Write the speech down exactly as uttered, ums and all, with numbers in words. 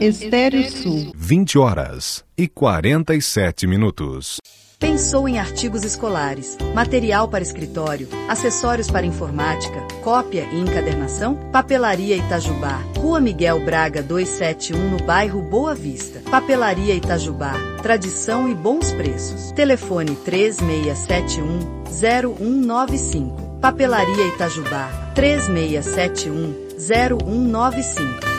Estéreo Sul. vinte horas e quarenta e sete minutos. Pensou em artigos escolares, material para escritório, acessórios para informática, cópia e encadernação? Papelaria Itajubá, Rua Miguel Braga duzentos e setenta e um, no bairro Boa Vista. Papelaria Itajubá, tradição e bons preços. Telefone três seis sete um, zero um nove cinco. Papelaria Itajubá, três seis sete um, zero um nove cinco.